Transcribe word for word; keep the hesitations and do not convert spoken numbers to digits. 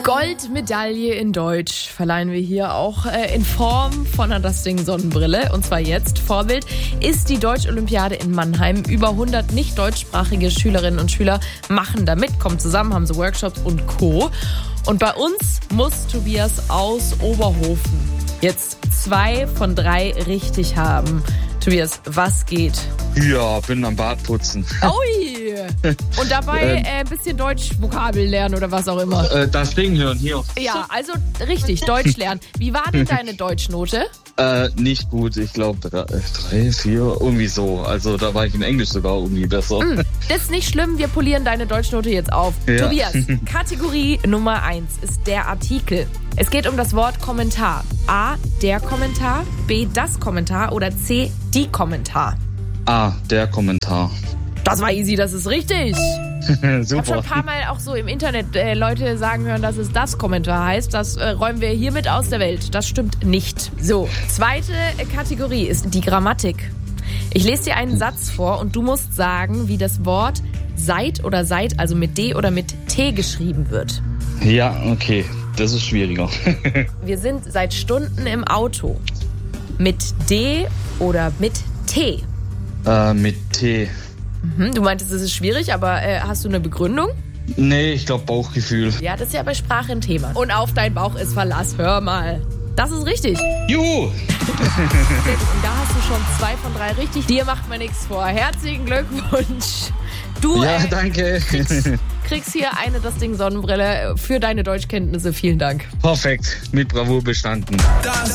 Goldmedaille in Deutsch verleihen wir hier auch äh, in Form von einer Das Ding Sonnenbrille. Und zwar jetzt. Vorbild ist die Deutsch-Olympiade in Mannheim. Über hundert nicht deutschsprachige Schülerinnen und Schüler machen da mit, kommen zusammen, haben so Workshops und Co. Und bei uns muss Tobias aus Oberhofen jetzt zwei von drei richtig haben. Tobias, was geht? Ja, bin am Bad putzen. Ui! Und dabei ein äh, bisschen Deutsch-Vokabeln lernen oder was auch immer. Äh, das Ding hören, hier. Ja, also richtig, Deutsch lernen. Wie war denn deine Deutschnote? Äh, nicht gut, ich glaube drei, vier, irgendwie so. Also da war ich in Englisch sogar irgendwie besser. Mm, das ist nicht schlimm, wir polieren deine Deutschnote jetzt auf. Ja. Tobias, Kategorie Nummer eins ist der Artikel. Es geht um das Wort Kommentar. A, der Kommentar, B, das Kommentar oder C, die Kommentar. A, der Kommentar. Das war easy, das ist richtig. Super. Ich habe schon ein paar Mal auch so im Internet äh, Leute sagen hören, dass es das Kommentar heißt. Das äh, räumen wir hiermit aus der Welt. Das stimmt nicht. So, zweite äh, Kategorie ist die Grammatik. Ich lese dir einen Satz vor und du musst sagen, wie das Wort seit oder seit, also mit D oder mit T geschrieben wird. Ja, okay. Das ist schwieriger. Wir sind seit Stunden im Auto. Mit D oder mit T? Äh, mit T. Mhm, du meintest, es ist schwierig, aber äh, hast du eine Begründung? Nee, ich glaube Bauchgefühl. Ja, das ist ja bei Sprache ein Thema. Und auf dein Bauch ist Verlass, hör mal. Das ist richtig. Juhu! Und da hast du schon zwei von drei richtig. Dir macht man nichts vor. Herzlichen Glückwunsch. Du ja, äh, danke. Kriegst, kriegst hier eine Das Ding Sonnenbrille für deine Deutschkenntnisse. Vielen Dank. Perfekt. Mit Bravour bestanden. Das